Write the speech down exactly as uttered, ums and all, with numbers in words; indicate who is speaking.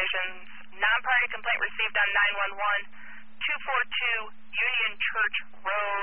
Speaker 1: violations. Non-party complaint received on nine one one, two four two Union Church Road.